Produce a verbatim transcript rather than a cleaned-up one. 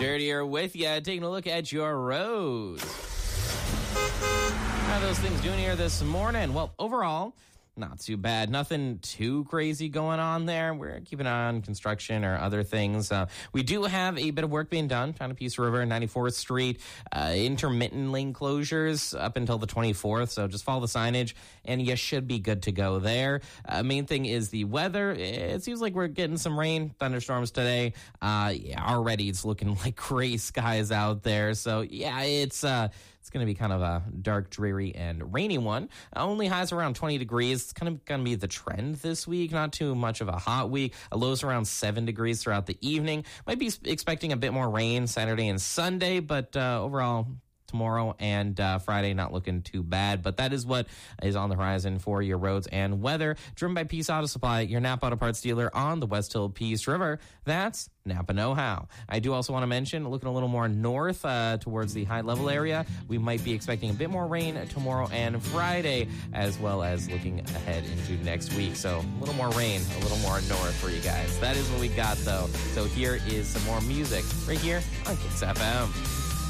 Dirtier with you, taking a look at your roads. How are those things doing here this morning? Well, overall, not too bad. Nothing too crazy going on there. We're keeping an eye on construction or other things. Uh, we do have a bit of work being done down at Peace River, ninety-fourth Street. Uh, intermittent lane closures up until the twenty-fourth. So just follow the signage and you should be good to go there. Uh, main thing is the weather. It seems like we're getting some rain, thunderstorms today. Uh, yeah, already it's looking like gray skies out there. So yeah, it's... Uh, It's going to be kind of a dark, dreary, and rainy one. Only highs around twenty degrees. It's kind of going to be the trend this week. Not too much of a hot week. A lows around seven degrees throughout the evening. Might be expecting a bit more rain Saturday and Sunday, but uh, overall, tomorrow and uh, Friday not looking too bad. But that is what is on the horizon for your roads and weather. Driven by Peace Auto Supply, your Napa Auto Parts dealer on the West Hill Peace River. That's Napa know-how. I do also want to mention, looking a little more north uh, towards the high-level area, we might be expecting a bit more rain tomorrow and Friday, as well as looking ahead into next week. So a little more rain, a little more north for you guys. That is what we got, though. So here is some more music right here on Kicks F M.